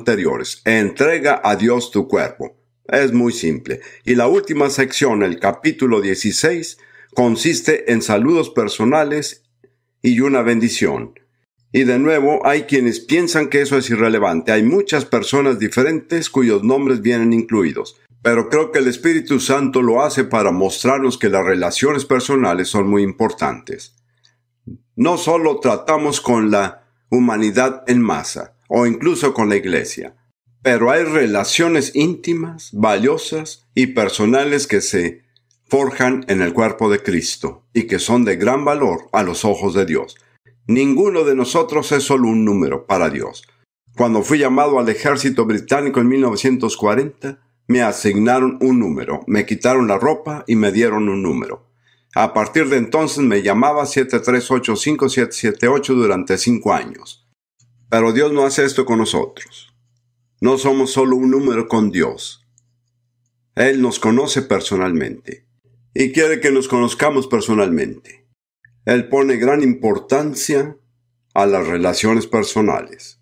anteriores. Entrega a Dios tu cuerpo. Es muy simple. Y la última sección, el capítulo 16, consiste en saludos personales y una bendición. Y de nuevo, hay quienes piensan que eso es irrelevante. Hay muchas personas diferentes cuyos nombres vienen incluidos. Pero creo que el Espíritu Santo lo hace para mostrarnos que las relaciones personales son muy importantes. No solo tratamos con la humanidad en masa, o incluso con la iglesia, pero hay relaciones íntimas, valiosas y personales que se forjan en el cuerpo de Cristo y que son de gran valor a los ojos de Dios. Ninguno de nosotros es solo un número para Dios. Cuando fui llamado al ejército británico en 1940, me asignaron un número, me quitaron la ropa y me dieron un número. A partir de entonces me llamaba 7385778 durante 5 años. Pero Dios no hace esto con nosotros. No somos solo un número con Dios. Él nos conoce personalmente y quiere que nos conozcamos personalmente. Él pone gran importancia a las relaciones personales.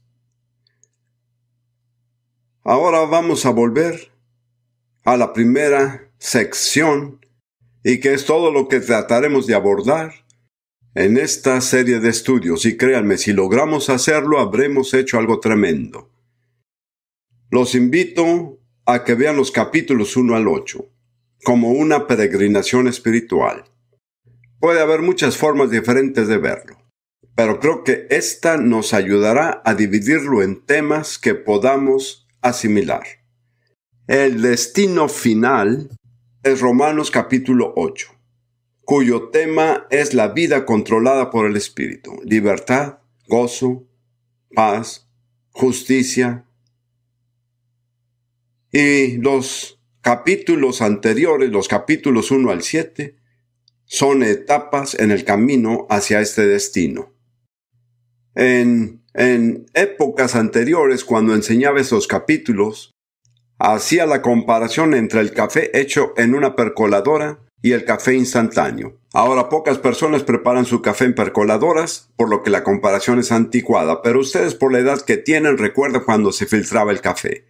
Ahora vamos a volver a la primera sección y que es todo lo que trataremos de abordar en esta serie de estudios. Y créanme, si logramos hacerlo, habremos hecho algo tremendo. Los invito a que vean los capítulos 1 al 8 como una peregrinación espiritual. Puede haber muchas formas diferentes de verlo, pero creo que esta nos ayudará a dividirlo en temas que podamos asimilar. El destino final es Romanos capítulo 8, cuyo tema es la vida controlada por el Espíritu, libertad, gozo, paz, justicia. Y los capítulos anteriores, los capítulos 1 al 7, son etapas en el camino hacia este destino. En épocas anteriores, cuando enseñaba estos capítulos, hacía la comparación entre el café hecho en una percoladora y el café instantáneo. Ahora pocas personas preparan su café en percoladoras, por lo que la comparación es anticuada, pero ustedes por la edad que tienen recuerdan cuando se filtraba el café.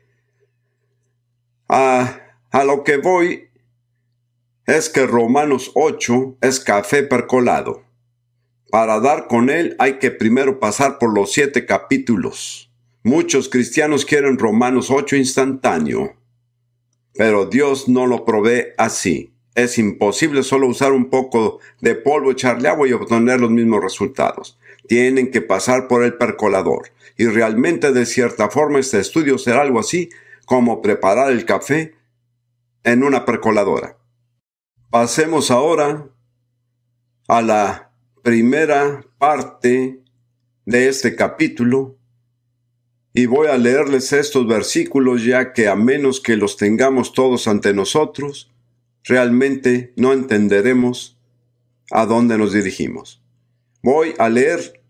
A lo que voy es que Romanos 8 es café percolado. Para dar con él hay que primero pasar por los 7 capítulos. Muchos cristianos quieren Romanos 8 instantáneo, pero Dios no lo provee así. Es imposible solo usar un poco de polvo, echarle agua y obtener los mismos resultados. Tienen que pasar por el percolador. Y realmente, de cierta forma, este estudio será algo así como preparar el café en una percoladora. Pasemos ahora a la primera parte de este capítulo y voy a leerles estos versículos, ya que a menos que los tengamos todos ante nosotros, realmente no entenderemos a dónde nos dirigimos. Voy a leer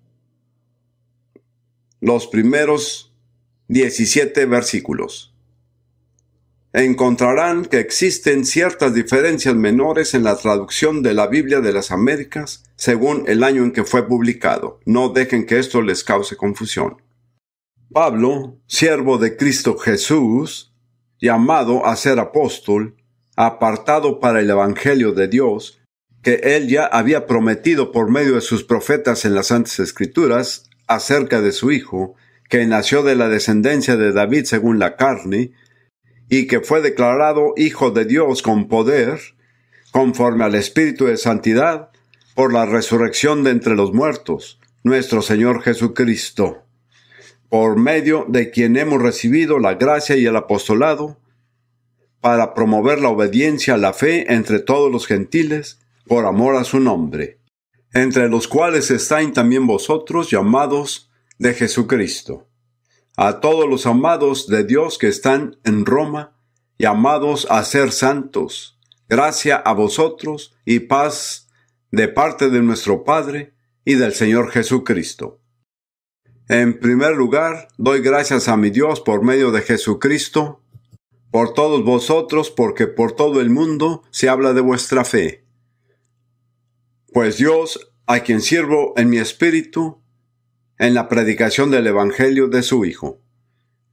los primeros 17 versículos. Encontrarán que existen ciertas diferencias menores en la traducción de la Biblia de las Américas según el año en que fue publicado. No dejen que esto les cause confusión. Pablo, siervo de Cristo Jesús, llamado a ser apóstol, apartado para el Evangelio de Dios, que él ya había prometido por medio de sus profetas en las Santas Escrituras acerca de su Hijo, que nació de la descendencia de David según la carne, y que fue declarado Hijo de Dios con poder, conforme al Espíritu de Santidad, por la resurrección de entre los muertos, nuestro Señor Jesucristo, por medio de quien hemos recibido la gracia y el apostolado, para promover la obediencia a la fe entre todos los gentiles, por amor a su nombre, entre los cuales estáis también vosotros llamados de Jesucristo. A todos los amados de Dios que están en Roma, llamados a ser santos, gracia a vosotros y paz de parte de nuestro Padre y del Señor Jesucristo. En primer lugar, doy gracias a mi Dios por medio de Jesucristo, por todos vosotros, porque por todo el mundo se habla de vuestra fe. Pues Dios, a quien sirvo en mi espíritu, en la predicación del Evangelio de su Hijo,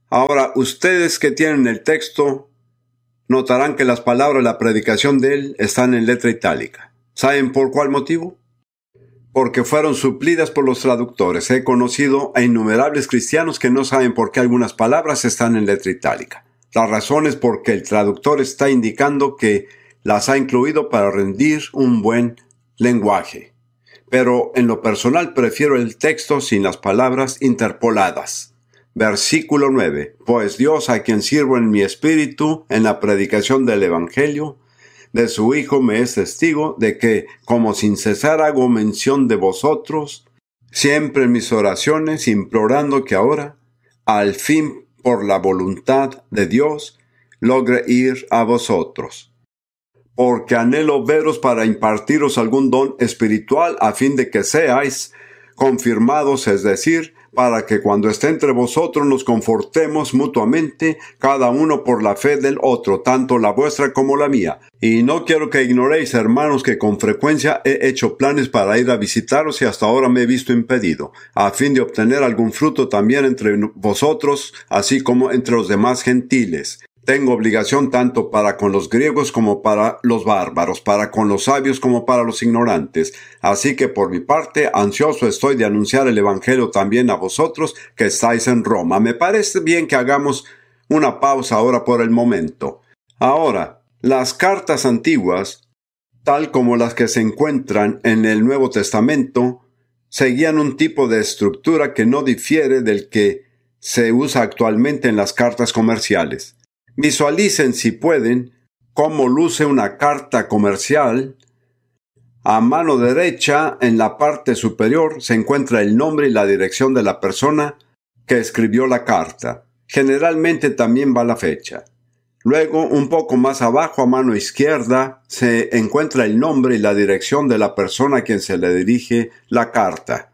Ahora, ustedes que tienen el texto, notarán que las palabras de la predicación de él están en letra itálica. ¿Saben por cuál motivo? Porque fueron suplidas por los traductores. He conocido a innumerables cristianos que no saben por qué algunas palabras están en letra itálica. La razón es porque el traductor está indicando que las ha incluido para rendir un buen lenguaje. Pero en lo personal prefiero el texto sin las palabras interpoladas. Versículo 9. Pues Dios, a quien sirvo en mi espíritu en la predicación del Evangelio de su Hijo, me es testigo de que, como sin cesar hago mención de vosotros, siempre en mis oraciones, implorando que ahora, al fin, por la voluntad de Dios, logre ir a vosotros. Porque anhelo veros para impartiros algún don espiritual a fin de que seáis confirmados, es decir, para que cuando esté entre vosotros nos confortemos mutuamente, cada uno por la fe del otro, tanto la vuestra como la mía. Y no quiero que ignoréis, hermanos, que con frecuencia he hecho planes para ir a visitaros y hasta ahora me he visto impedido, a fin de obtener algún fruto también entre vosotros, así como entre los demás gentiles. Tengo obligación tanto para con los griegos como para los bárbaros, para con los sabios como para los ignorantes. Así que por mi parte, ansioso estoy de anunciar el Evangelio también a vosotros que estáis en Roma. Me parece bien que hagamos una pausa ahora por el momento. Ahora, las cartas antiguas, tal como las que se encuentran en el Nuevo Testamento, seguían un tipo de estructura que no difiere del que se usa actualmente en las cartas comerciales. Visualicen, si pueden, cómo luce una carta comercial. A mano derecha, en la parte superior, se encuentra el nombre y la dirección de la persona que escribió la carta. Generalmente también va la fecha. Luego, un poco más abajo, a mano izquierda, se encuentra el nombre y la dirección de la persona a quien se le dirige la carta.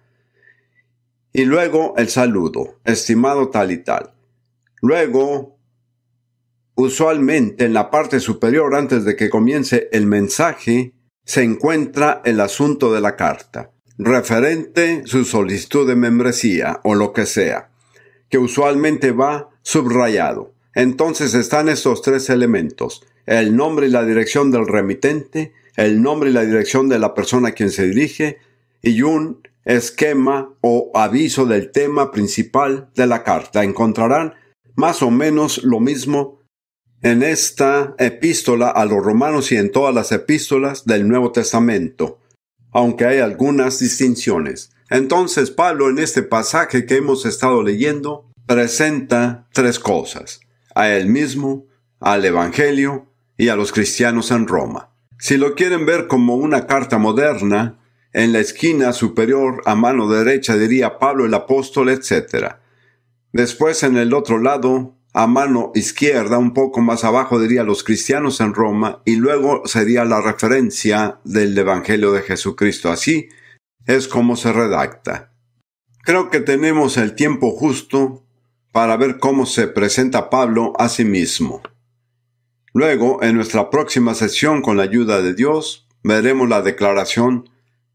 Y luego el saludo, estimado tal y tal. Luego, usualmente en la parte superior, antes de que comience el mensaje, se encuentra el asunto de la carta, referente su solicitud de membresía o lo que sea, que usualmente va subrayado. Entonces están estos tres elementos: el nombre y la dirección del remitente, el nombre y la dirección de la persona a quien se dirige, y un esquema o aviso del tema principal de la carta. Encontrarán más o menos lo mismo en esta epístola a los romanos y en todas las epístolas del Nuevo Testamento, aunque hay algunas distinciones. Entonces Pablo, en este pasaje que hemos estado leyendo, presenta tres cosas: a él mismo, al Evangelio y a los cristianos en Roma. Si lo quieren ver como una carta moderna, en la esquina superior a mano derecha diría Pablo el apóstol, etc. Después, en el otro lado, a mano izquierda, un poco más abajo, diría los cristianos en Roma, y luego sería la referencia del Evangelio de Jesucristo. Así es como se redacta. Creo que tenemos el tiempo justo para ver cómo se presenta Pablo a sí mismo. Luego, en nuestra próxima sesión, con la ayuda de Dios, veremos la declaración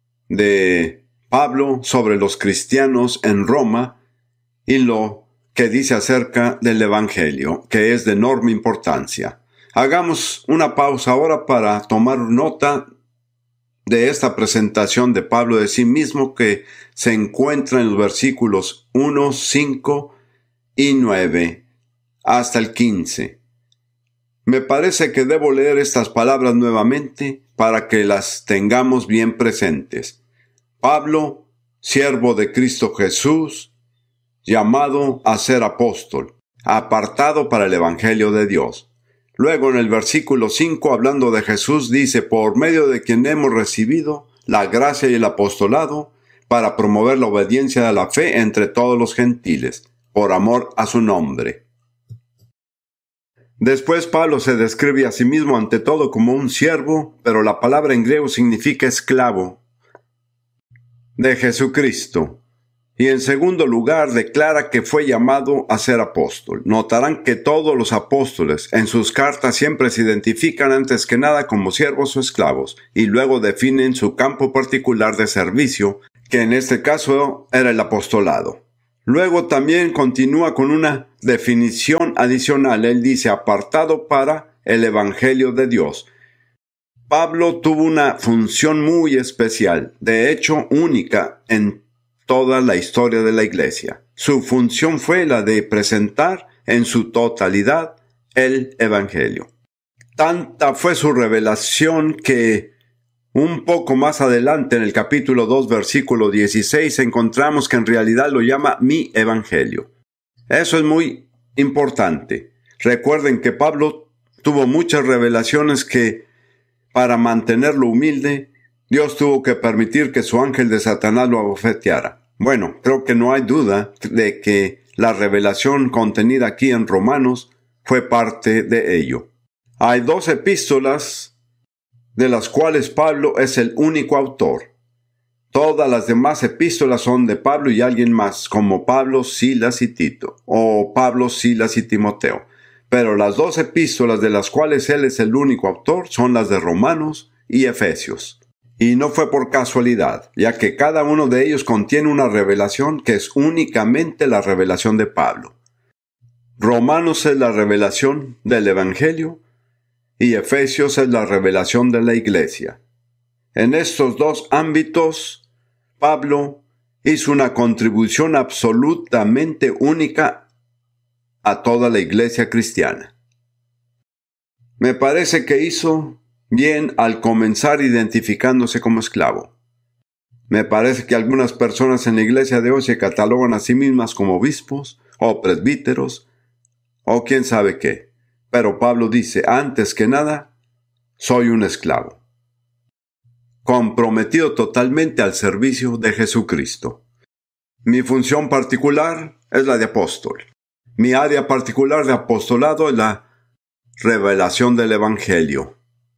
de Pablo sobre los cristianos en Roma y lo que dice acerca del Evangelio, que es de enorme importancia. Hagamos una pausa ahora para tomar nota de esta presentación de Pablo de sí mismo, que se encuentra en los versículos 1, 5 y 9 hasta el 15. Me parece que debo leer estas palabras nuevamente para que las tengamos bien presentes. Pablo, siervo de Cristo Jesús, llamado a ser apóstol, apartado para el Evangelio de Dios. Luego en el versículo 5, hablando de Jesús, dice: por medio de quien hemos recibido la gracia y el apostolado, para promover la obediencia a la fe entre todos los gentiles, por amor a su nombre. Después Pablo se describe a sí mismo ante todo como un siervo, pero la palabra en griego significa esclavo de Jesucristo. Y en segundo lugar, declara que fue llamado a ser apóstol. Notarán que todos los apóstoles en sus cartas siempre se identifican antes que nada como siervos o esclavos, y luego definen su campo particular de servicio, que en este caso era el apostolado. Luego también continúa con una definición adicional. Él dice, apartado para el Evangelio de Dios. Pablo tuvo una función muy especial, de hecho única en toda la historia de la iglesia. Su función fue la de presentar en su totalidad el Evangelio. Tanta fue su revelación que un poco más adelante en el capítulo 2, versículo 16, encontramos que en realidad lo llama mi Evangelio. Eso es muy importante. Recuerden que Pablo tuvo muchas revelaciones que para mantenerlo humilde, Dios tuvo que permitir que su ángel de Satanás lo abofeteara. Bueno, creo que no hay duda de que la revelación contenida aquí en Romanos fue parte de ello. Hay 2 epístolas de las cuales Pablo es el único autor. Todas las demás epístolas son de Pablo y alguien más, como Pablo, Silas y Tito, o Pablo, Silas y Timoteo. Pero las 2 epístolas de las cuales él es el único autor son las de Romanos y Efesios. Y no fue por casualidad, ya que cada uno de ellos contiene una revelación que es únicamente la revelación de Pablo. Romanos es la revelación del Evangelio y Efesios es la revelación de la iglesia. En estos 2 ámbitos, Pablo hizo una contribución absolutamente única a toda la iglesia cristiana. Me parece que hizo bien al comenzar identificándose como esclavo. Me parece que algunas personas en la iglesia de hoy se catalogan a sí mismas como obispos o presbíteros o quién sabe qué. Pero Pablo dice, antes que nada, soy un esclavo, comprometido totalmente al servicio de Jesucristo. Mi función particular es la de apóstol. Mi área particular de apostolado es la revelación del Evangelio.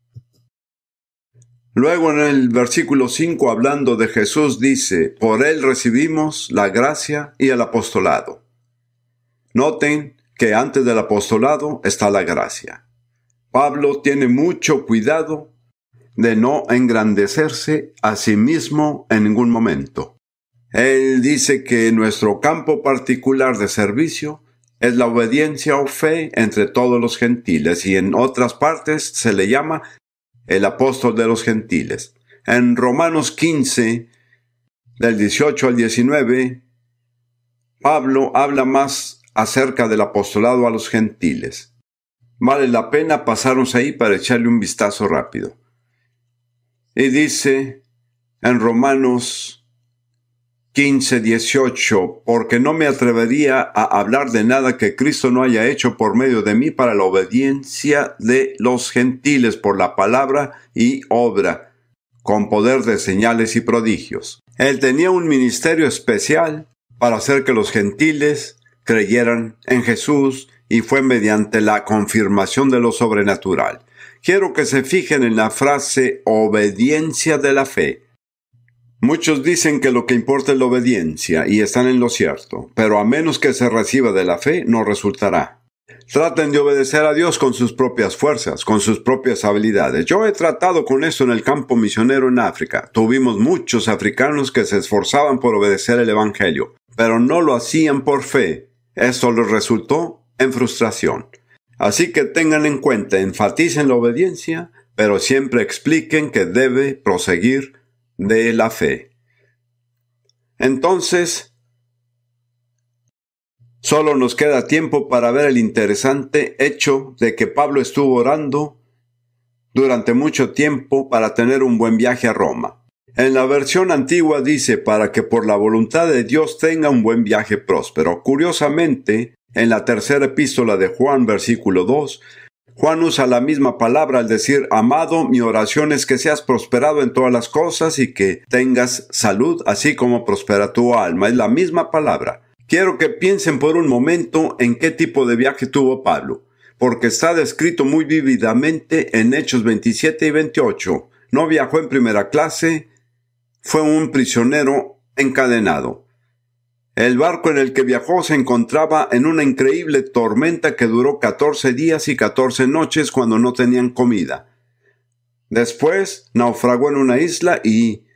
Luego en el versículo 5, hablando de Jesús, dice, por él recibimos la gracia y el apostolado. Noten que antes del apostolado está la gracia. Pablo tiene mucho cuidado de no engrandecerse a sí mismo en ningún momento. Él dice que nuestro campo particular de servicio es la obediencia o fe entre todos los gentiles, y en otras partes se le llama el apóstol de los gentiles. En Romanos 15, del 18 al 19, Pablo habla más acerca del apostolado a los gentiles. Vale la pena pasarnos ahí para echarle un vistazo rápido. Y dice en Romanos 15:18, porque no me atrevería a hablar de nada que Cristo no haya hecho por medio de mí para la obediencia de los gentiles por la palabra y obra, con poder de señales y prodigios. Él tenía un ministerio especial para hacer que los gentiles creyeran en Jesús y fue mediante la confirmación de lo sobrenatural. Quiero que se fijen en la frase obediencia de la fe. Muchos dicen que lo que importa es la obediencia, y están en lo cierto, pero a menos que se reciba de la fe, no resultará. Traten de obedecer a Dios con sus propias fuerzas, con sus propias habilidades. Yo he tratado con eso en el campo misionero en África. Tuvimos muchos africanos que se esforzaban por obedecer el Evangelio, pero no lo hacían por fe. Esto les resultó en frustración. Así que tengan en cuenta, enfaticen la obediencia, pero siempre expliquen que debe proseguir de la fe. Entonces, solo nos queda tiempo para ver el interesante hecho de que Pablo estuvo orando durante mucho tiempo para tener un buen viaje a Roma. En la versión antigua dice, para que por la voluntad de Dios tenga un buen viaje próspero. Curiosamente, en la tercera epístola de Juan, versículo 2, Juan usa la misma palabra al decir, amado, mi oración es que seas prosperado en todas las cosas y que tengas salud, así como prospera tu alma. Es la misma palabra. Quiero que piensen por un momento en qué tipo de viaje tuvo Pablo, porque está descrito muy vívidamente en Hechos 27 y 28. No viajó en primera clase, fue un prisionero encadenado. El barco en el que viajó se encontraba en una increíble tormenta que duró 14 días y 14 noches cuando no tenían comida. Después naufragó en una isla y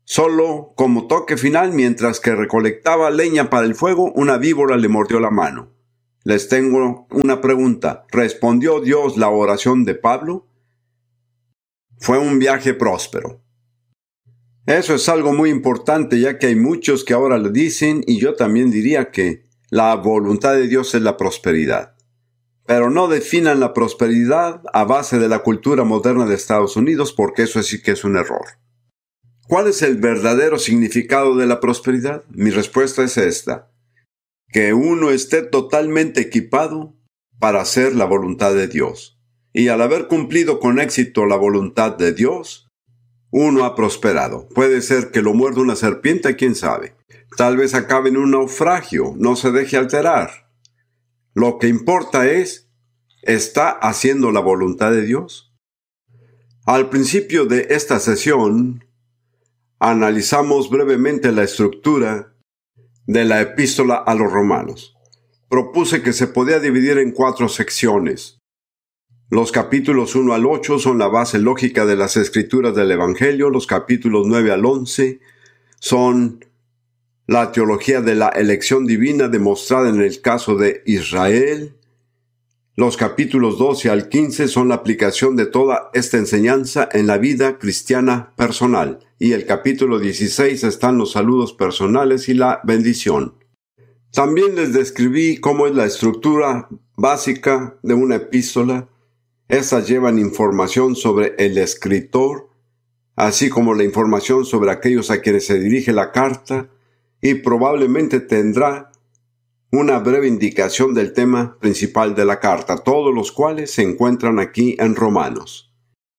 Solo como toque final, mientras que recolectaba leña para el fuego, una víbora le mordió la mano. Les tengo una pregunta. ¿Respondió Dios la oración de Pablo? Fue un viaje próspero. Eso es algo muy importante, ya que hay muchos que ahora lo dicen, y yo también diría que la voluntad de Dios es la prosperidad. Pero no definan la prosperidad a base de la cultura moderna de Estados Unidos, porque eso sí que es un error. ¿Cuál es el verdadero significado de la prosperidad? Mi respuesta es esta: que uno esté totalmente equipado para hacer la voluntad de Dios. Y al haber cumplido con éxito la voluntad de Dios, uno ha prosperado. Puede ser que lo muerda una serpiente, quién sabe. Tal vez acabe en un naufragio, no se deje alterar. Lo que importa es, ¿está haciendo la voluntad de Dios? Al principio de esta sesión, analizamos brevemente la estructura de la epístola a los romanos. Propuse que se podía dividir en 4 secciones. Los capítulos 1 al 8 son la base lógica de las escrituras del Evangelio. Los capítulos 9 al 11 son la teología de la elección divina demostrada en el caso de Israel. Los capítulos 12 al 15 son la aplicación de toda esta enseñanza en la vida cristiana personal. Y el capítulo 16 están los saludos personales y la bendición. También les describí cómo es la estructura básica de una epístola. Estas llevan información sobre el escritor, así como la información sobre aquellos a quienes se dirige la carta, y probablemente tendrá una breve indicación del tema principal de la carta, todos los cuales se encuentran aquí en Romanos.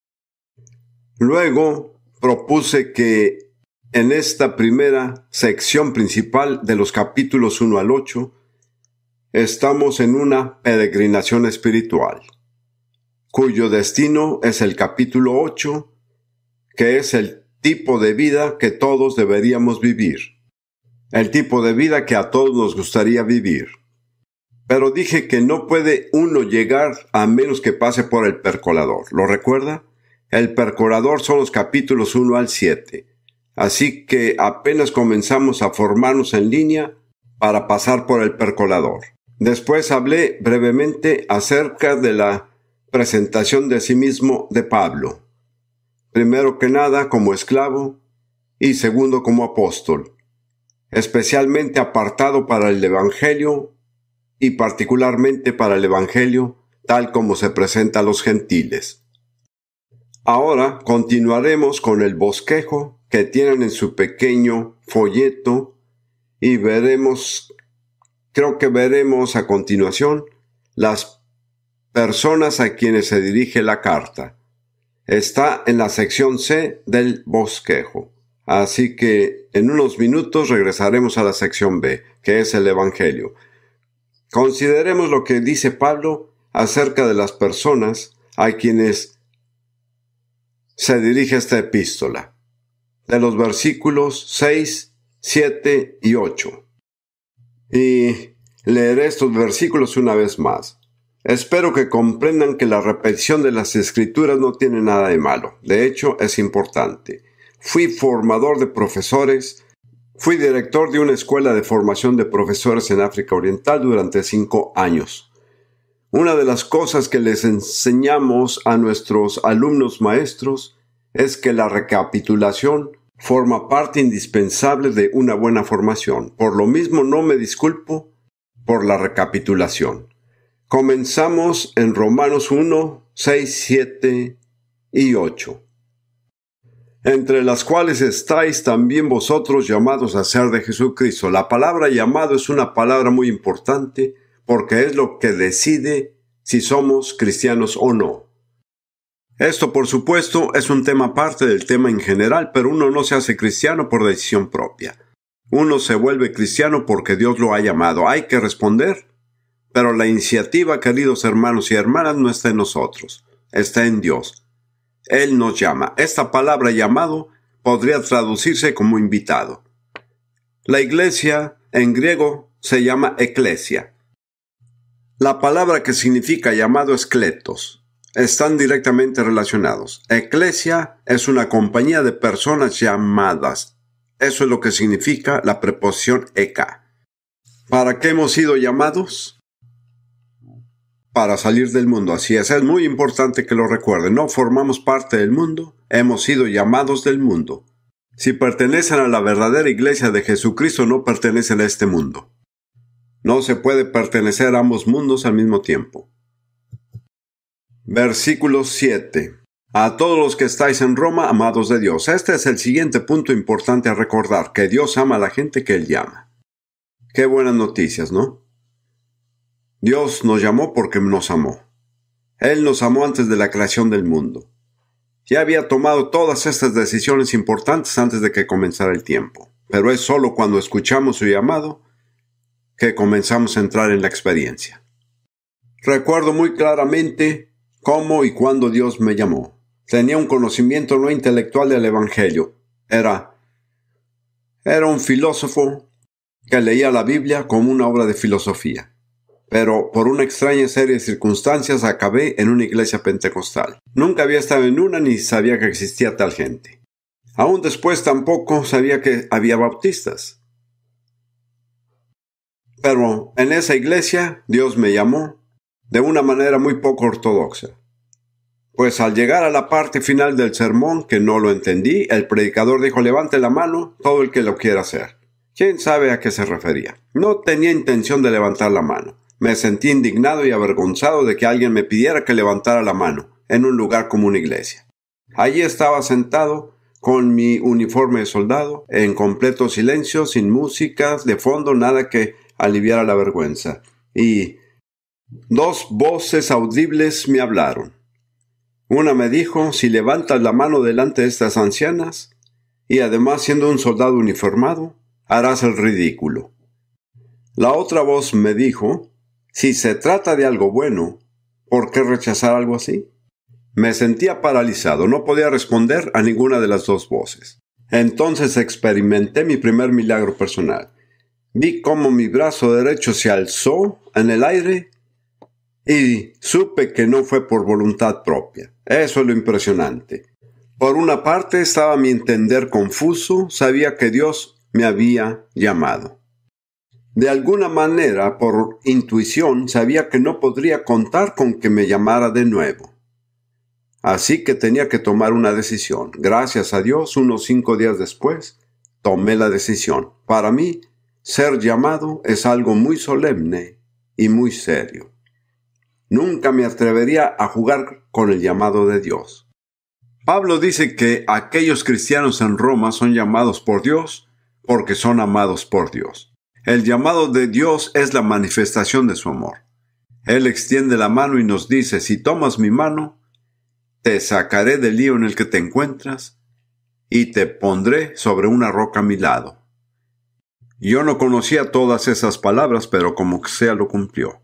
Luego propuse que en esta primera sección principal de los capítulos 1 al 8, estamos en una peregrinación espiritual, cuyo destino es el capítulo 8, que es el tipo de vida que todos deberíamos vivir. El tipo de vida que a todos nos gustaría vivir. Pero dije que no puede uno llegar a menos que pase por el percolador. ¿Lo recuerda? El percolador son los capítulos 1 al 7. Así que apenas comenzamos a formarnos en línea para pasar por el percolador. Después hablé brevemente acerca de la presentación de sí mismo de Pablo. Primero que nada como esclavo y segundo como apóstol, especialmente apartado para el Evangelio y particularmente para el Evangelio tal como se presenta a los gentiles. Ahora continuaremos con el bosquejo que tienen en su pequeño folleto y creo que veremos a continuación las personas a quienes se dirige la carta. Está en la sección C del bosquejo. Así que en unos minutos regresaremos a la sección B, que es el Evangelio. Consideremos lo que dice Pablo acerca de las personas a quienes se dirige esta epístola, de los versículos 6, 7 y 8. Y leeré estos versículos una vez más. Espero que comprendan que la repetición de las Escrituras no tiene nada de malo. De hecho, es importante. Fui formador de profesores. Fui director de una escuela de formación de profesores en África Oriental durante 5 años. Una de las cosas que les enseñamos a nuestros alumnos maestros es que la recapitulación forma parte indispensable de una buena formación. Por lo mismo, no me disculpo por la recapitulación. Comenzamos en Romanos 1, 6, 7 y 8. Entre las cuales estáis también vosotros llamados a ser de Jesucristo. La palabra llamado es una palabra muy importante porque es lo que decide si somos cristianos o no. Esto, por supuesto, es un tema aparte del tema en general, pero uno no se hace cristiano por decisión propia. Uno se vuelve cristiano porque Dios lo ha llamado. Hay que responder, pero la iniciativa, queridos hermanos y hermanas, no está en nosotros, está en Dios. Él nos llama. Esta palabra llamado podría traducirse como invitado. La iglesia en griego se llama eklesia. La palabra que significa llamado es kletos. Están directamente relacionados. Eklesia es una compañía de personas llamadas. Eso es lo que significa la preposición eka. ¿Para qué hemos sido llamados? Para salir del mundo. Así es muy importante que lo recuerden. No formamos parte del mundo, hemos sido llamados del mundo. Si pertenecen a la verdadera iglesia de Jesucristo, no pertenecen a este mundo. No se puede pertenecer a ambos mundos al mismo tiempo. Versículo 7. A todos los que estáis en Roma, amados de Dios. Este es el siguiente punto importante a recordar, que Dios ama a la gente que Él llama. Qué buenas noticias, ¿no? Dios nos llamó porque nos amó. Él nos amó antes de la creación del mundo. Ya había tomado todas estas decisiones importantes antes de que comenzara el tiempo. Pero es solo cuando escuchamos su llamado que comenzamos a entrar en la experiencia. Recuerdo muy claramente cómo y cuándo Dios me llamó. Tenía un conocimiento no intelectual del Evangelio. Era un filósofo que leía la Biblia como una obra de filosofía. Pero por una extraña serie de circunstancias acabé en una iglesia pentecostal. Nunca había estado en una ni sabía que existía tal gente. Aún después tampoco sabía que había bautistas. Pero en esa iglesia Dios me llamó de una manera muy poco ortodoxa. Pues al llegar a la parte final del sermón, que no lo entendí, el predicador dijo: levante la mano todo el que lo quiera hacer. ¿Quién sabe a qué se refería? No tenía intención de levantar la mano. Me sentí indignado y avergonzado de que alguien me pidiera que levantara la mano en un lugar como una iglesia. Allí estaba sentado con mi uniforme de soldado, en completo silencio, sin música de fondo, nada que aliviara la vergüenza. Y 2 voces audibles me hablaron. Una me dijo: si levantas la mano delante de estas ancianas, y además siendo un soldado uniformado, harás el ridículo. La otra voz me dijo: si se trata de algo bueno, ¿por qué rechazar algo así? Me sentía paralizado, no podía responder a ninguna de las 2 voces. Entonces experimenté mi primer milagro personal. Vi cómo mi brazo derecho se alzó en el aire y supe que no fue por voluntad propia. Eso es lo impresionante. Por una parte estaba mi entender confuso, sabía que Dios me había llamado. De alguna manera, por intuición, sabía que no podría contar con que me llamara de nuevo. Así que tenía que tomar una decisión. Gracias a Dios, unos 5 días después, tomé la decisión. Para mí, ser llamado es algo muy solemne y muy serio. Nunca me atrevería a jugar con el llamado de Dios. Pablo dice que aquellos cristianos en Roma son llamados por Dios porque son amados por Dios. El llamado de Dios es la manifestación de su amor. Él extiende la mano y nos dice: si tomas mi mano, te sacaré del lío en el que te encuentras y te pondré sobre una roca a mi lado. Yo no conocía todas esas palabras, pero como sea lo cumplió.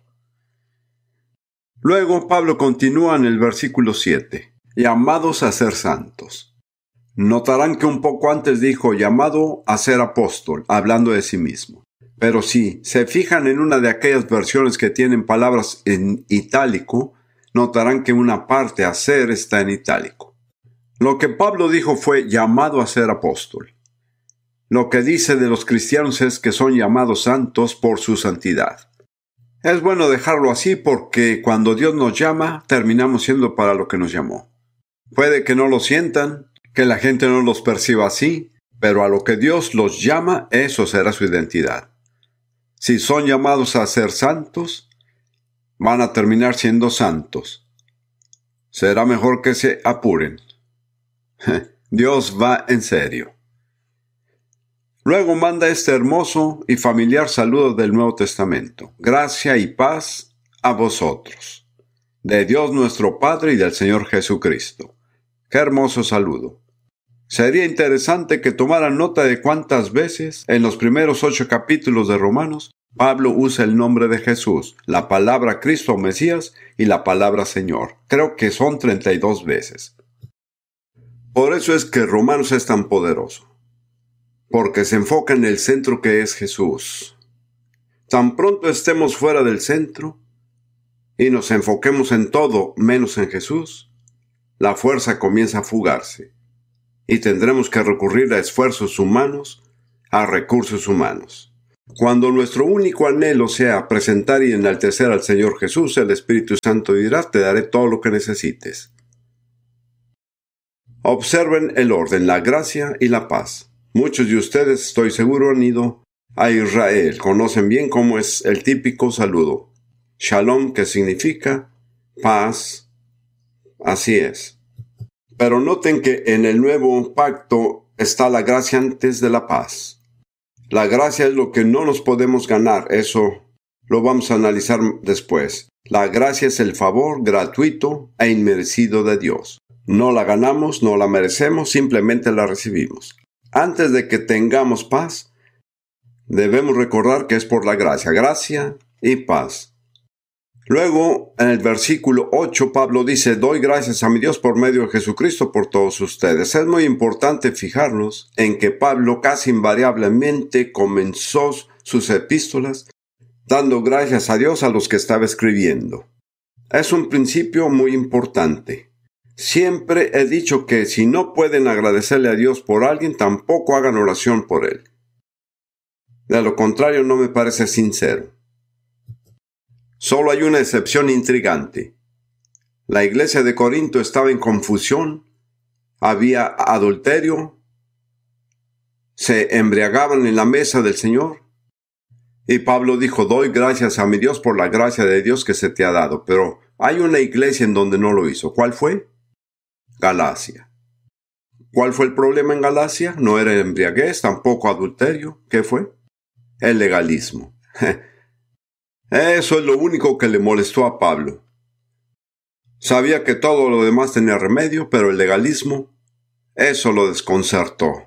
Luego Pablo continúa en el versículo 7. Llamados a ser santos. Notarán que un poco antes dijo llamado a ser apóstol, hablando de sí mismo. Pero si se fijan en una de aquellas versiones que tienen palabras en itálico, notarán que una parte a ser está en itálico. Lo que Pablo dijo fue llamado a ser apóstol. Lo que dice de los cristianos es que son llamados santos por su santidad. Es bueno dejarlo así porque cuando Dios nos llama, terminamos siendo para lo que nos llamó. Puede que no lo sientan, que la gente no los perciba así, pero a lo que Dios los llama, eso será su identidad. Si son llamados a ser santos, van a terminar siendo santos. Será mejor que se apuren. Dios va en serio. Luego manda este hermoso y familiar saludo del Nuevo Testamento. Gracia y paz a vosotros, de Dios nuestro Padre y del Señor Jesucristo. ¡Qué hermoso saludo! Sería interesante que tomaran nota de cuántas veces en los primeros 8 capítulos de Romanos Pablo usa el nombre de Jesús, la palabra Cristo o Mesías y la palabra Señor. Creo que son 32 veces. Por eso es que Romanos es tan poderoso, porque se enfoca en el centro que es Jesús. Tan pronto estemos fuera del centro y nos enfoquemos en todo menos en Jesús, la fuerza comienza a fugarse y tendremos que recurrir a esfuerzos humanos a recursos humanos. Cuando nuestro único anhelo sea presentar y enaltecer al Señor Jesús, el Espíritu Santo dirá: te daré todo lo que necesites. Observen el orden, la gracia y la paz. Muchos de ustedes, estoy seguro, han ido a Israel. Conocen bien cómo es el típico saludo. Shalom, que significa paz. Así es. Pero noten que en el nuevo pacto está la gracia antes de la paz. La gracia es lo que no nos podemos ganar. Eso lo vamos a analizar después. La gracia es el favor gratuito e inmerecido de Dios. No la ganamos, no la merecemos, simplemente la recibimos. Antes de que tengamos paz, debemos recordar que es por la gracia. Gracia y paz. Luego, en el versículo 8, Pablo dice: doy gracias a mi Dios por medio de Jesucristo por todos ustedes. Es muy importante fijarnos en que Pablo casi invariablemente comenzó sus epístolas dando gracias a Dios a los que estaba escribiendo. Es un principio muy importante. Siempre he dicho que si no pueden agradecerle a Dios por alguien, tampoco hagan oración por él. De lo contrario, no me parece sincero. Solo hay una excepción intrigante. La iglesia de Corinto estaba en confusión, había adulterio, se embriagaban en la mesa del Señor. Y Pablo dijo: doy gracias a mi Dios por la gracia de Dios que se te ha dado. Pero hay una iglesia en donde no lo hizo. ¿Cuál fue? Galacia. ¿Cuál fue el problema en Galacia? No era embriaguez, tampoco adulterio. ¿Qué fue? El legalismo. Eso es lo único que le molestó a Pablo. Sabía que todo lo demás tenía remedio, pero el legalismo, eso lo desconcertó.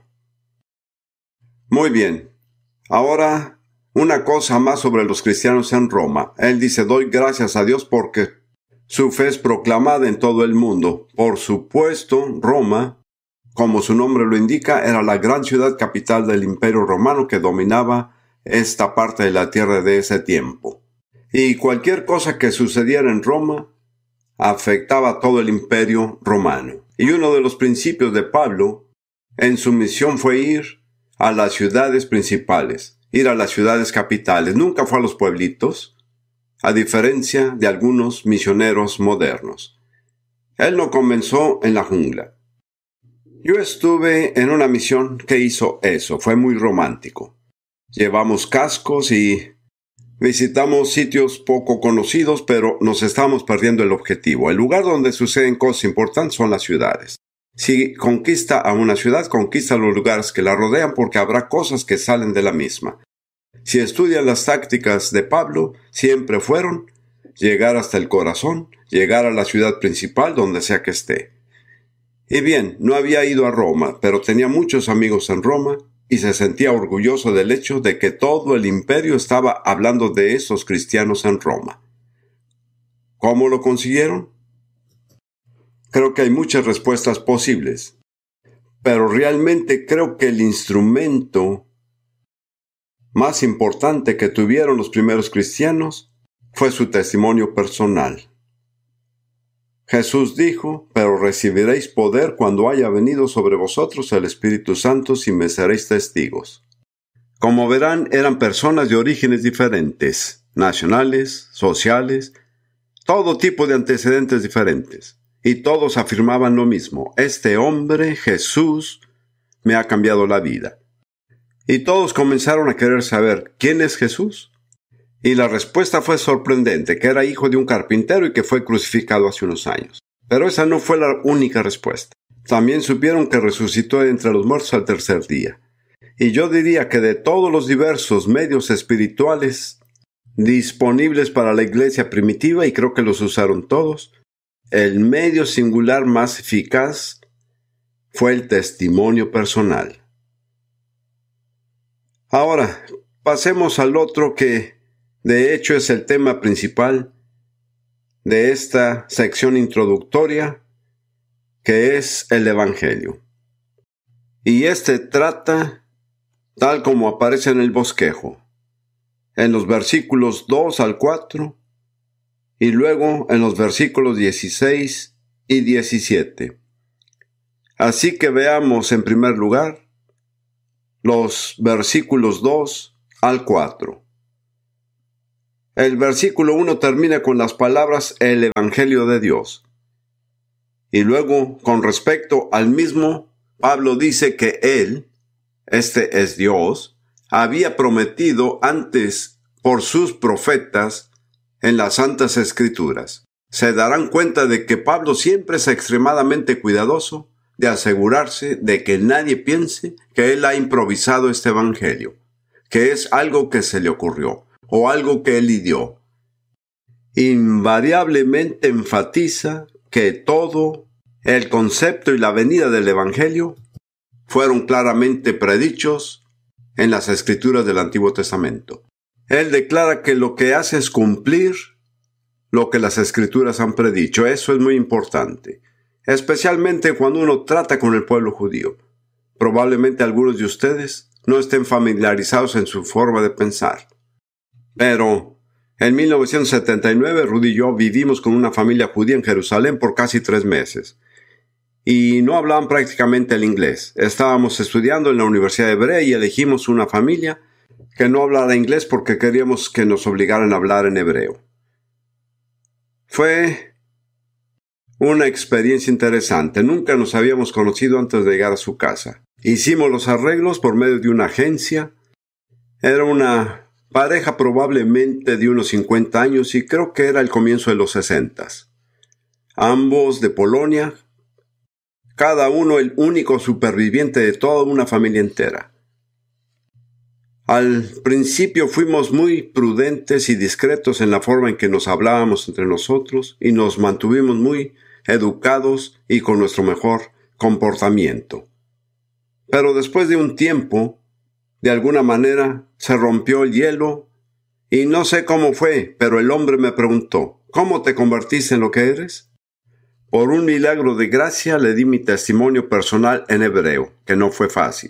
Muy bien. Ahora, una cosa más sobre los cristianos en Roma. Él dice: doy gracias a Dios porque su fe es proclamada en todo el mundo. Por supuesto, Roma, como su nombre lo indica, era la gran ciudad capital del Imperio Romano que dominaba esta parte de la tierra de ese tiempo. Y cualquier cosa que sucediera en Roma afectaba a todo el Imperio Romano. Y uno de los principios de Pablo en su misión fue ir a las ciudades principales, ir a las ciudades capitales. Nunca fue a los pueblitos, a diferencia de algunos misioneros modernos. Él no comenzó en la jungla. Yo estuve en una misión que hizo eso, fue muy romántico. Llevamos cascos y visitamos sitios poco conocidos, pero nos estamos perdiendo el objetivo. El lugar donde suceden cosas importantes son las ciudades. Si conquista a una ciudad, conquista los lugares que la rodean, porque habrá cosas que salen de la misma. Si estudian las tácticas de Pablo, siempre fueron llegar hasta el corazón, llegar a la ciudad principal donde sea que esté. Y bien, no había ido a Roma, pero tenía muchos amigos en Roma, y se sentía orgulloso del hecho de que todo el imperio estaba hablando de esos cristianos en Roma. ¿Cómo lo consiguieron? Creo que hay muchas respuestas posibles, pero realmente creo que el instrumento más importante que tuvieron los primeros cristianos fue su testimonio personal. Jesús dijo: pero recibiréis poder cuando haya venido sobre vosotros el Espíritu Santo y me seréis testigos. Como verán, eran personas de orígenes diferentes, nacionales, sociales, todo tipo de antecedentes diferentes. Y todos afirmaban lo mismo: este hombre, Jesús, me ha cambiado la vida. Y todos comenzaron a querer saber: ¿quién es Jesús? Y la respuesta fue sorprendente: que era hijo de un carpintero y que fue crucificado hace unos años. Pero esa no fue la única respuesta. También supieron que resucitó de entre los muertos al tercer día. Y yo diría que de todos los diversos medios espirituales disponibles para la iglesia primitiva, y creo que los usaron todos, el medio singular más eficaz fue el testimonio personal. Ahora, pasemos al otro que, de hecho, es el tema principal de esta sección introductoria, que es el Evangelio. Y este trata, tal como aparece en el bosquejo, en los versículos 2 al 4, y luego en los versículos 16 y 17. Así que veamos en primer lugar los versículos 2 al 4. El versículo 1 termina con las palabras el Evangelio de Dios. Y luego, con respecto al mismo, Pablo dice que Él, este es Dios, había prometido antes por sus profetas en las Santas Escrituras. Se darán cuenta de que Pablo siempre es extremadamente cuidadoso de asegurarse de que nadie piense que él ha improvisado este evangelio, que es algo que se le ocurrió o algo que él ideó. Invariablemente enfatiza que todo el concepto y la venida del evangelio fueron claramente predichos en las Escrituras del Antiguo Testamento. Él declara que lo que hace es cumplir lo que las Escrituras han predicho. Eso es muy importante, especialmente cuando uno trata con el pueblo judío. Probablemente algunos de ustedes no estén familiarizados en su forma de pensar. Pero en 1979, Rudy y yo vivimos con una familia judía en Jerusalén por casi 3 meses. Y no hablaban prácticamente el inglés. Estábamos estudiando en la Universidad Hebrea y elegimos una familia que no hablara inglés porque queríamos que nos obligaran a hablar en hebreo. Fue una experiencia interesante. Nunca nos habíamos conocido antes de llegar a su casa. Hicimos los arreglos por medio de una agencia. Era una pareja probablemente de unos 50 años y creo que era el comienzo de los 60. Ambos de Polonia, cada uno el único superviviente de toda una familia entera. Al principio fuimos muy prudentes y discretos en la forma en que nos hablábamos entre nosotros y nos mantuvimos muy educados y con nuestro mejor comportamiento. Pero después de un tiempo, de alguna manera, se rompió el hielo y no sé cómo fue, pero el hombre me preguntó, ¿cómo te convertiste en lo que eres? Por un milagro de gracia le di mi testimonio personal en hebreo, que no fue fácil.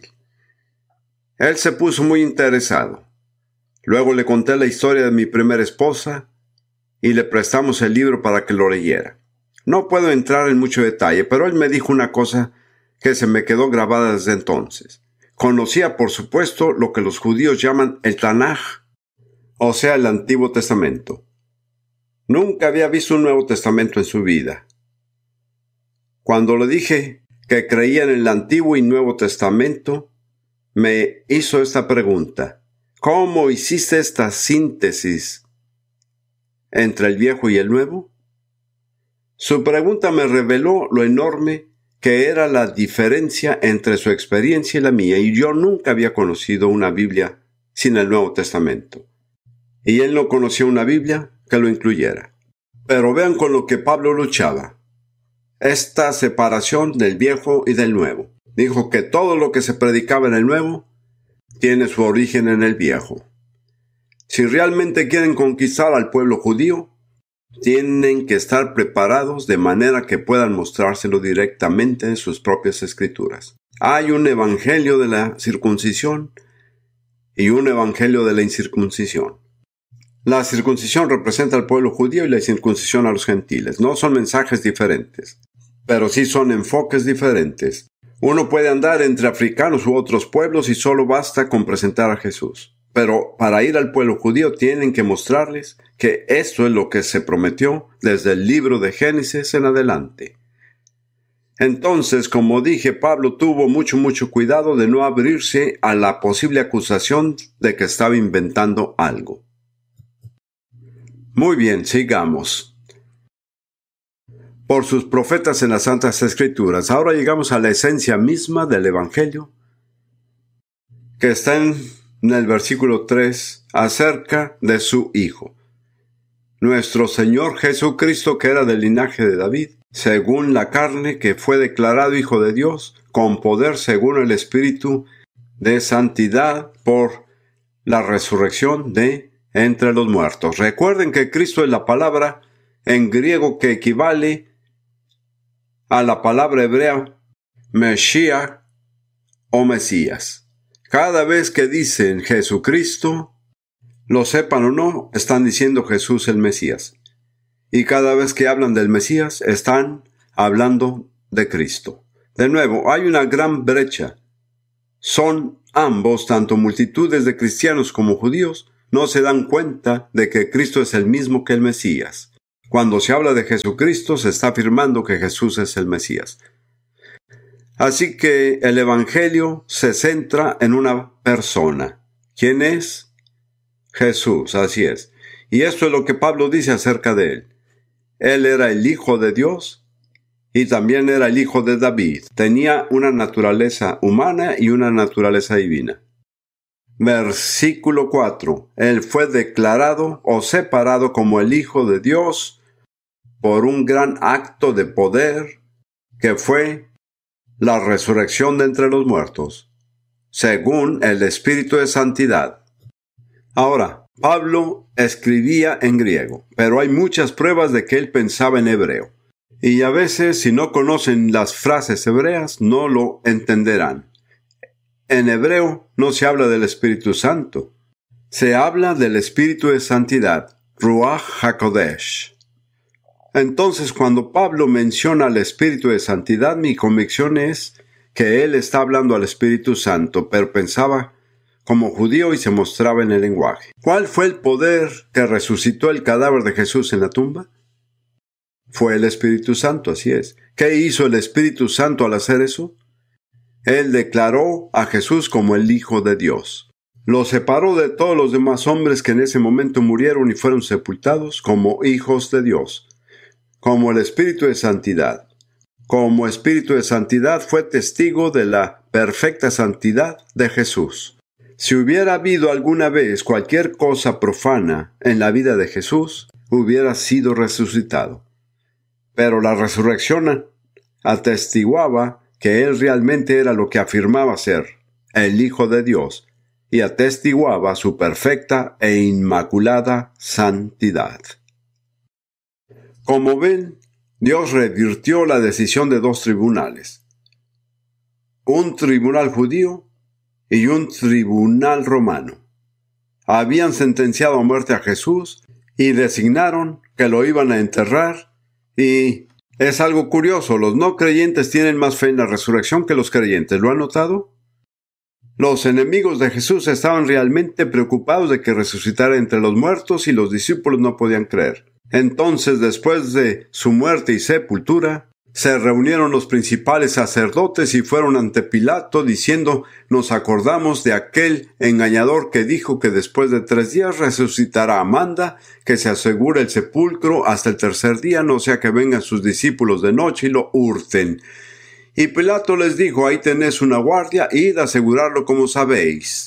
Él se puso muy interesado. Luego le conté la historia de mi primera esposa y le prestamos el libro para que lo leyera. No puedo entrar en mucho detalle, pero él me dijo una cosa que se me quedó grabada desde entonces. Conocía, por supuesto, lo que los judíos llaman el Tanaj, o sea, el Antiguo Testamento. Nunca había visto un Nuevo Testamento en su vida. Cuando le dije que creía en el Antiguo y Nuevo Testamento, me hizo esta pregunta: ¿cómo hiciste esta síntesis entre el Viejo y el Nuevo? Su pregunta me reveló lo enorme que era la diferencia entre su experiencia y la mía, y yo nunca había conocido una Biblia sin el Nuevo Testamento. Y él no conoció una Biblia que lo incluyera. Pero vean con lo que Pablo luchaba: esta separación del Viejo y del Nuevo. Dijo que todo lo que se predicaba en el Nuevo tiene su origen en el Viejo. Si realmente quieren conquistar al pueblo judío, tienen que estar preparados de manera que puedan mostrárselo directamente en sus propias escrituras. Hay un evangelio de la circuncisión y un evangelio de la incircuncisión. La circuncisión representa al pueblo judío y la incircuncisión a los gentiles. No son mensajes diferentes, pero sí son enfoques diferentes. Uno puede andar entre africanos u otros pueblos y solo basta con presentar a Jesús. Pero para ir al pueblo judío tienen que mostrarles que esto es lo que se prometió desde el libro de Génesis en adelante. Entonces, como dije, Pablo tuvo mucho cuidado de no abrirse a la posible acusación de que estaba inventando algo. Muy bien, sigamos. Por sus profetas en las Santas Escrituras. Ahora llegamos a la esencia misma del Evangelio, que está en el versículo 3, acerca de su Hijo, nuestro Señor Jesucristo, que era del linaje de David, según la carne, que fue declarado Hijo de Dios, con poder según el Espíritu de santidad, por la resurrección de entre los muertos. Recuerden que Cristo es la palabra en griego que equivale a la palabra hebrea Mesías o Mesías. Cada vez que dicen Jesucristo, lo sepan o no, están diciendo Jesús el Mesías. Y cada vez que hablan del Mesías, están hablando de Cristo. De nuevo, hay una gran brecha. Son Ambos, tanto multitudes de cristianos como judíos, no se dan cuenta de que Cristo es el mismo que el Mesías. Cuando se habla de Jesucristo, se está afirmando que Jesús es el Mesías. Así que el Evangelio se centra en una persona. ¿Quién es? Jesús, así es. Y esto es lo que Pablo dice acerca de él. Él era el Hijo de Dios y también era el Hijo de David. Tenía una naturaleza humana y una naturaleza divina. Versículo 4. Él fue declarado o separado como el Hijo de Dios por un gran acto de poder que fue la resurrección de entre los muertos, según el Espíritu de Santidad. Ahora, Pablo escribía en griego, pero hay muchas pruebas de que él pensaba en hebreo. Y a veces, si no conocen las frases hebreas, no lo entenderán. En hebreo no se habla del Espíritu Santo. Se habla del Espíritu de Santidad, Ruach HaKodesh. Entonces, cuando Pablo menciona al Espíritu de Santidad, mi convicción es que él está hablando al Espíritu Santo, pero pensaba como judío y se mostraba en el lenguaje. ¿Cuál fue el poder que resucitó el cadáver de Jesús en la tumba? Fue el Espíritu Santo, así es. ¿Qué hizo el Espíritu Santo al hacer eso? Él declaró a Jesús como el Hijo de Dios. Lo separó de todos los demás hombres que en ese momento murieron y fueron sepultados como hijos de Dios, como el Espíritu de Santidad. Como Espíritu de Santidad fue testigo de la perfecta santidad de Jesús. Si hubiera habido alguna vez cualquier cosa profana en la vida de Jesús, hubiera sido resucitado. Pero la resurrección atestiguaba que él realmente era lo que afirmaba ser, el Hijo de Dios, y atestiguaba su perfecta e inmaculada santidad. Como ven, Dios revirtió la decisión de dos tribunales, un tribunal judío y un tribunal romano. Habían sentenciado a muerte a Jesús y designaron que lo iban a enterrar, y es algo curioso, los no creyentes tienen más fe en la resurrección que los creyentes. ¿Lo han notado? Los enemigos de Jesús estaban realmente preocupados de que resucitara entre los muertos y los discípulos no podían creer. Entonces, después de su muerte y sepultura, se reunieron los principales sacerdotes y fueron ante Pilato diciendo: nos acordamos de aquel engañador que dijo que después de 3 días resucitará. Manda que se asegure el sepulcro hasta el tercer día, no sea que vengan sus discípulos de noche y lo hurten. Y Pilato les dijo: ahí tenés una guardia, id a asegurarlo como sabéis.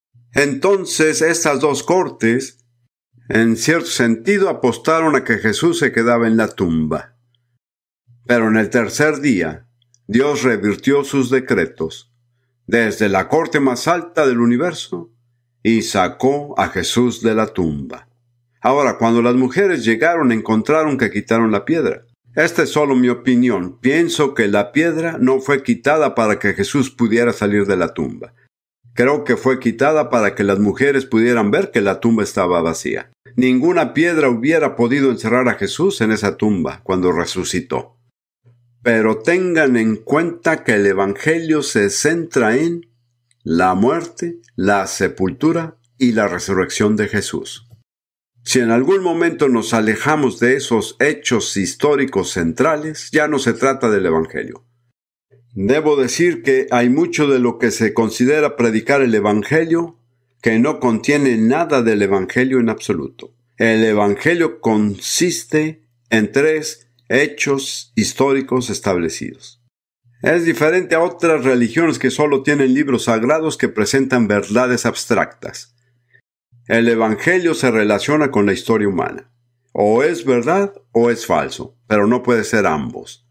Entonces estas dos cortes, en cierto sentido, apostaron a que Jesús se quedaba en la tumba. Pero en el tercer día, Dios revirtió sus decretos desde la corte más alta del universo y sacó a Jesús de la tumba. Ahora, cuando las mujeres llegaron, encontraron que quitaron la piedra. Esta es solo mi opinión. Pienso que la piedra no fue quitada para que Jesús pudiera salir de la tumba. Creo que fue quitada para que las mujeres pudieran ver que la tumba estaba vacía. Ninguna piedra hubiera podido encerrar a Jesús en esa tumba cuando resucitó. Pero tengan en cuenta que el Evangelio se centra en la muerte, la sepultura y la resurrección de Jesús. Si en algún momento nos alejamos de esos hechos históricos centrales, ya no se trata del Evangelio. Debo decir que hay mucho de lo que se considera predicar el Evangelio que no contiene nada del Evangelio en absoluto. El Evangelio consiste en 3 hechos históricos establecidos. Es diferente a otras religiones que solo tienen libros sagrados que presentan verdades abstractas. El Evangelio se relaciona con la historia humana. O es verdad o es falso, pero no puede ser ambos.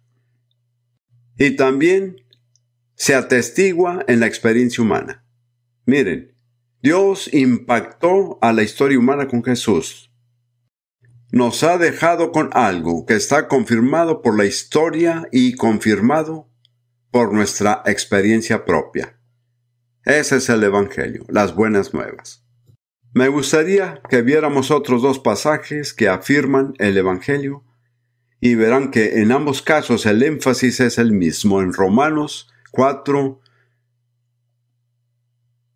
Y también se atestigua en la experiencia humana. Miren, Dios impactó a la historia humana con Jesús. Nos ha dejado con algo que está confirmado por la historia y confirmado por nuestra experiencia propia. Ese es el Evangelio, las buenas nuevas. Me gustaría que viéramos otros 2 pasajes que afirman el Evangelio y verán que en ambos casos el énfasis es el mismo. En Romanos 4,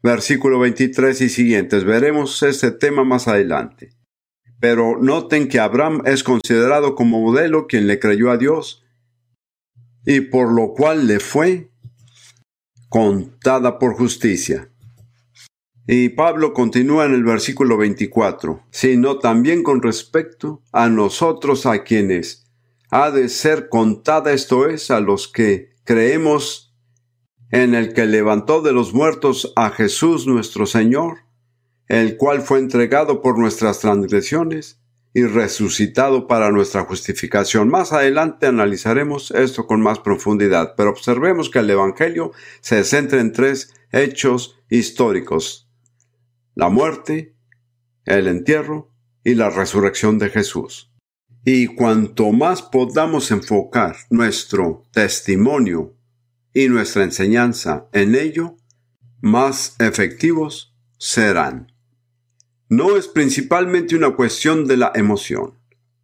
Versículo 23 y siguientes. Veremos este tema más adelante. Pero noten que Abraham es considerado como modelo quien le creyó a Dios y por lo cual le fue contada por justicia. Y Pablo continúa en el versículo 24, sino también con respecto a nosotros a quienes ha de ser contada, esto es, a los que creemos en el que levantó de los muertos a Jesús nuestro Señor, el cual fue entregado por nuestras transgresiones y resucitado para nuestra justificación. Más adelante analizaremos esto con más profundidad, pero observemos que el Evangelio se centra en 3 hechos históricos: la muerte, el entierro y la resurrección de Jesús. Y cuanto más podamos enfocar nuestro testimonio y nuestra enseñanza en ello, más efectivos serán. No es principalmente una cuestión de la emoción.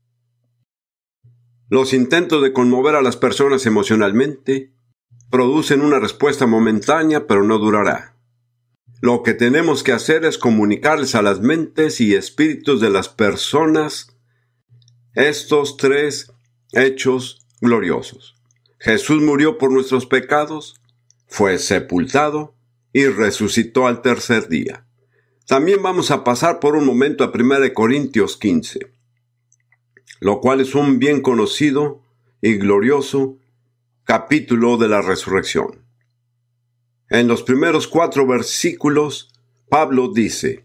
Los intentos de conmover a las personas emocionalmente producen una respuesta momentánea, pero no durará. Lo que tenemos que hacer es comunicarles a las mentes y espíritus de las personas estos 3 hechos gloriosos. Jesús murió por nuestros pecados, fue sepultado y resucitó al tercer día. También vamos a pasar por un momento a 1 Corintios 15, lo cual es un bien conocido y glorioso capítulo de la resurrección. En los primeros 4 versículos, Pablo dice,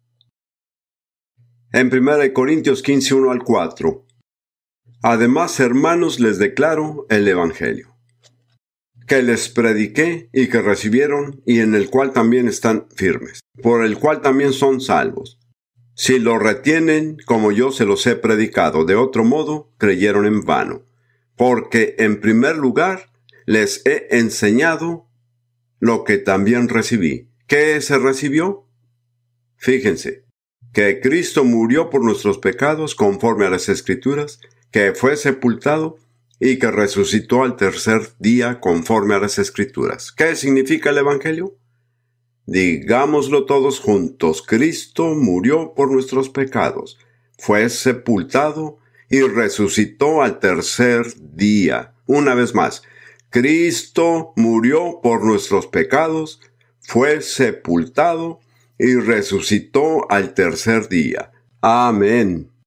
en 1 Corintios 15, 1 al 4, además, hermanos, les declaro el Evangelio, que les prediqué y que recibieron, y en el cual también están firmes, por el cual también son salvos, si lo retienen como yo se los he predicado. De otro modo, creyeron en vano, porque en primer lugar les he enseñado lo que también recibí. ¿Qué se recibió? Fíjense, que Cristo murió por nuestros pecados conforme a las Escrituras, que fue sepultado y que resucitó al tercer día conforme a las Escrituras. ¿Qué significa el Evangelio? Digámoslo todos juntos: Cristo murió por nuestros pecados, fue sepultado y resucitó al tercer día. Una vez más, Cristo murió por nuestros pecados, fue sepultado y resucitó al tercer día. Amén.